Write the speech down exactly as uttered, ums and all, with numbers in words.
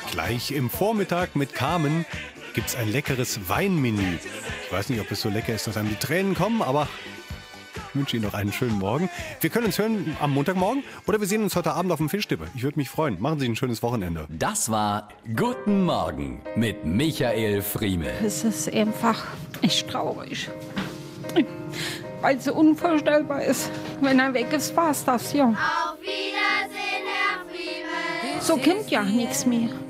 Gleich im Vormittag mit Carmen gibt es ein leckeres Weinmenü. Ich weiß nicht, ob es so lecker ist, dass einem die Tränen kommen, aber ich wünsche Ihnen noch einen schönen Morgen. Wir können uns hören am Montagmorgen oder wir sehen uns heute Abend auf dem Fischdippe. Ich würde mich freuen. Machen Sie ein schönes Wochenende. Das war Guten Morgen mit Michael Friemel. Es ist einfach echt traurig, weil es so unvorstellbar ist. Wenn er weg ist, war's das, ja. Auf Wiedersehen, Herr Friemel. So kommt ja nichts mehr.